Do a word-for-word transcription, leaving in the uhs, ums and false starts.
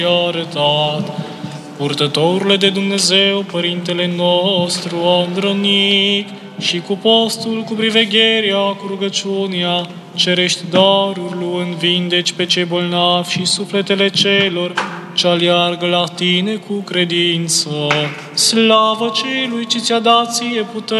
arătat. Purtătorule de Dumnezeu, Părintele nostru Andronic, și cu postul, cu privegherea, cu rugăciunea, cerești daruri, luând vindeci pe cei bolnavi și sufletele celor ce aleargă la tine cu credință. Slavă celui ce ți-a dat ție putere